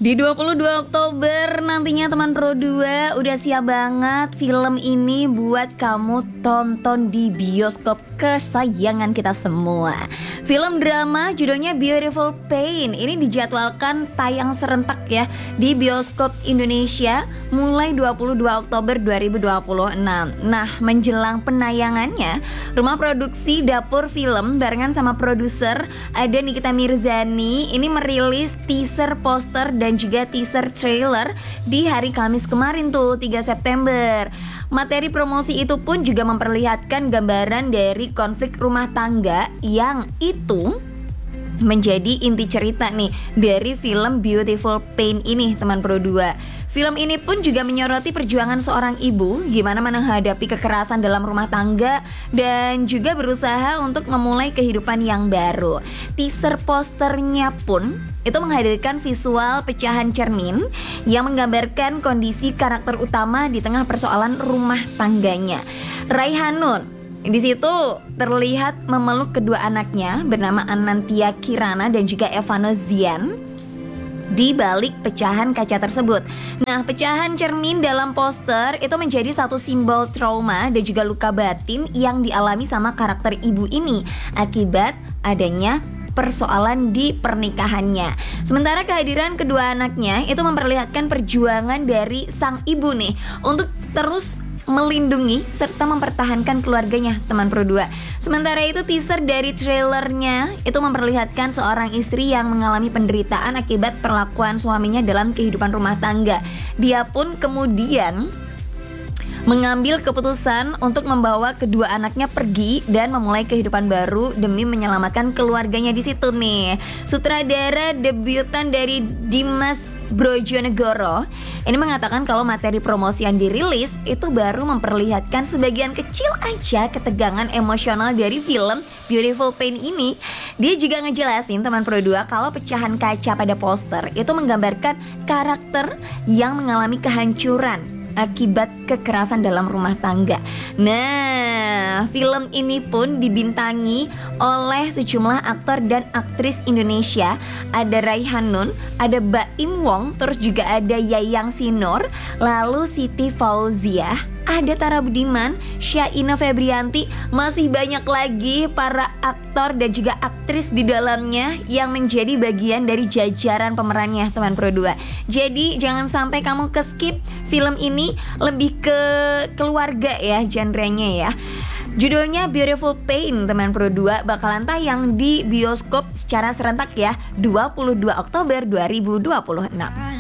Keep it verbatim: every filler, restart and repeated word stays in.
Di dua puluh dua Oktober nantinya teman Pro dua udah siap banget film ini buat kamu tonton di bioskop kesayangan kita semua. Film drama judulnya Beautiful Pain ini dijadwalkan tayang serentak ya di bioskop Indonesia mulai dua puluh dua Oktober dua ribu dua puluh enam. Nah, menjelang penayangannya, rumah produksi Dapur Film barengan sama produser ada Nikita Mirzani ini merilis teaser poster dan juga teaser trailer di hari Kamis kemarin tuh tiga September. Materi promosi itu pun juga memperlihatkan gambaran dari konflik rumah tangga yang itu menjadi inti cerita nih dari film Beautiful Pain ini teman Pro dua. Film ini pun juga menyoroti perjuangan seorang ibu gimana menghadapi kekerasan dalam rumah tangga dan juga berusaha untuk memulai kehidupan yang baru. Teaser posternya pun itu menghadirkan visual pecahan cermin yang menggambarkan kondisi karakter utama di tengah persoalan rumah tangganya. Raihanun di situ terlihat memeluk kedua anaknya bernama Anantia Kirana dan juga Evano Zian di balik pecahan kaca tersebut. Nah, pecahan cermin dalam poster itu menjadi satu simbol trauma dan juga luka batin yang dialami sama karakter ibu ini akibat adanya persoalan di pernikahannya. Sementara kehadiran kedua anaknya itu memperlihatkan perjuangan dari sang ibu nih untuk terus melindungi serta mempertahankan keluarganya teman Pro dua. Sementara itu teaser dari trailernya itu memperlihatkan seorang istri yang mengalami penderitaan akibat perlakuan suaminya dalam kehidupan rumah tangga. Dia pun kemudian mengambil keputusan untuk membawa kedua anaknya pergi dan memulai kehidupan baru demi menyelamatkan keluarganya di situ nih. Sutradara debutan dari Dimas Brojonegoro ini mengatakan kalau materi promosi yang dirilis itu baru memperlihatkan sebagian kecil aja ketegangan emosional dari film Beautiful Pain ini. Dia juga ngejelasin teman Pro dua kalau pecahan kaca pada poster itu menggambarkan karakter yang mengalami kehancuran akibat kekerasan dalam rumah tangga. Nah, film ini pun dibintangi oleh sejumlah aktor dan aktris Indonesia. Ada Raihanun, ada Baim Wong, terus juga ada Yayang Sinor, lalu Siti Fauziah, ada Tara Budiman, Syaina Febrianti, masih banyak lagi para aktor dan juga aktris di dalamnya yang menjadi bagian dari jajaran pemerannya teman Pro dua. Jadi jangan sampai kamu ke skip film ini, lebih ke keluarga ya genrenya ya. Judulnya Beautiful Pain teman Pro dua bakalan tayang di bioskop secara serentak ya dua puluh dua Oktober dua ribu dua puluh enam.